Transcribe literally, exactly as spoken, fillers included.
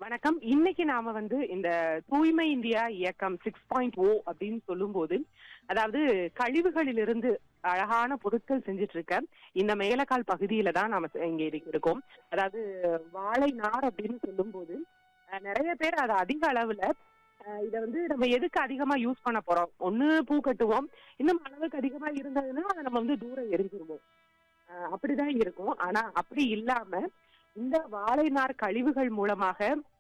வணக்கம். இன்னைக்கு நாம வந்து இந்த தூய்மை இந்தியா இயக்கம் சிக்ஸ் பாயிண்ட் ஓ அப்படின்னு சொல்லும்போது, அதாவது கழிவுகளிலிருந்து அழகான பொருட்கள் செஞ்சுட்டு இருக்க இந்த மேலக்கால் பகுதியில தான் நாம செ- இங்க இன்னைக்கு இருக்கோம். அதாவது வாழை நார் அப்படின்னு சொல்லும்போது அஹ், நிறைய பேர் அதை அதிக அளவுல அஹ், இத வந்து நம்ம எதுக்கு அதிகமா யூஸ் பண்ண போறோம்? ஒண்ணு பூ கட்டுவோம், இன்னும் அளவுக்கு அதிகமா இருந்ததுன்னா அதை நம்ம வந்து தூரம் எரிஞ்சிருவோம். அஹ், அப்படிதான் இருக்கும். ஆனா அப்படி இல்லாம இந்த வாழை நார் கழிவுகள் மூலமாக